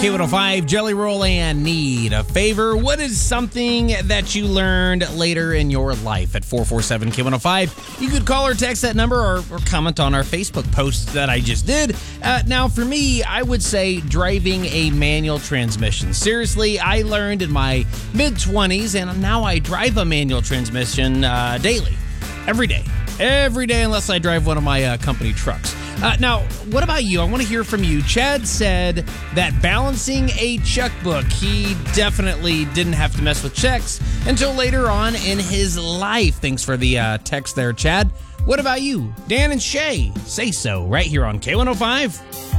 K105, Jelly Roll, and Need a Favor. What is something that you learned later in your life? At 447 K105, you could call or text that number or comment on our Facebook post that I just did. Now, for me, I would say driving a manual transmission. Seriously, I learned in my mid-20s, and now I drive a manual transmission daily. Every day, unless I drive one of my company trucks. Now, what about you? I want to hear from you. Chad said that balancing a checkbook, he definitely didn't have to mess with checks until later on in his life. Thanks for the text there, Chad. What about you? Dan and Shay, say so right here on K105.